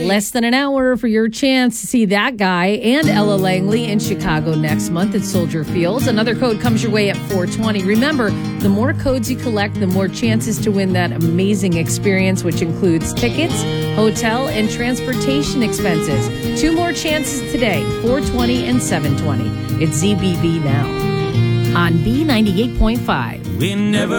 Less than an hour for your chance to see that guy and Ella Langley in Chicago next month at Soldier Field. Another code comes your way at 420. Remember, the more codes you collect, the more chances to win that amazing experience, which includes tickets, hotel, and transportation expenses. 2 more chances today, 420 and 720. It's ZBB now on B98.5. We never